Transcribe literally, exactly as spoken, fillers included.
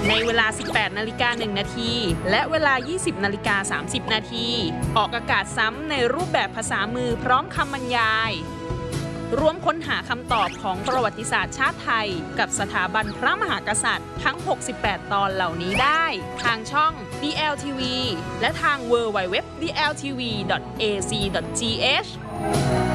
ในเวลา สิบแปดนาฬิกาหนึ่งนาทีและเวลา ยี่สิบนาฬิกาสามสิบนาทีออกอากาศซ้ำในรูปแบบภาษามือพร้อมคำบรรยายร่วมค้นหาคำตอบของประวัติศาสตร์ชาติไทยกับสถาบันพระมหากษัตริย์ทั้ง หกสิบแปด ตอนเหล่านี้ได้ทางช่อง ดี แอล ที วี และทาง ดับเบิลยู ดับเบิลยู ดับเบิลยู ดอท ดี แอล ที วี ดอท เอ ซี ดอท จี เอช